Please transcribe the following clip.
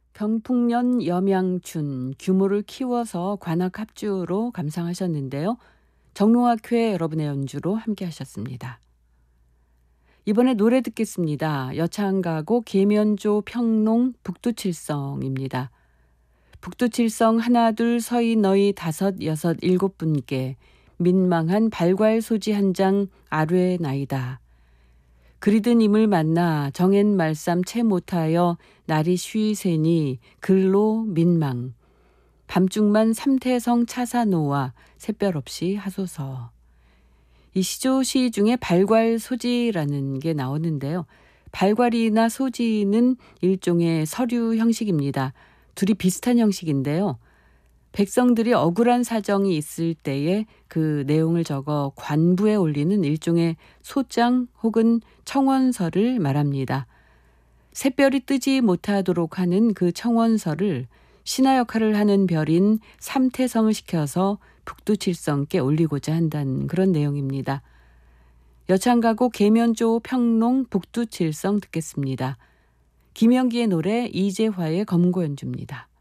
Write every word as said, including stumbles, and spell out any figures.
경풍년 염양춘 규모를 키워서 관악 합주로 감상하셨는데요. 정롱학회 여러분의 연주로 함께 하셨습니다. 이번에 노래 듣겠습니다. 여창가곡 계면조 평농 북두칠성입니다. 북두칠성 하나 둘 서희 너희 다섯 여섯 일곱 분께 민망한 발괄 소지 한 장 아뢰 나이다. 그리든 임을 만나 정엔 말쌈 채 못하여 날이 쉬세니 글로 민망. 밤중만 삼태성 차사노와 샛별 없이 하소서. 이 시조시 중에 발괄 소지라는 게 나오는데요. 발괄이나 소지는 일종의 서류 형식입니다. 둘이 비슷한 형식인데요. 백성들이 억울한 사정이 있을 때에 그 내용을 적어 관부에 올리는 일종의 소장 혹은 청원서를 말합니다. 샛별이 뜨지 못하도록 하는 그 청원서를 신하 역할을 하는 별인 삼태성을 시켜서 북두칠성께 올리고자 한다는 그런 내용입니다. 여창가곡 계면조 평농 북두칠성 듣겠습니다. 김영기의 노래 이재화의 검고연주입니다.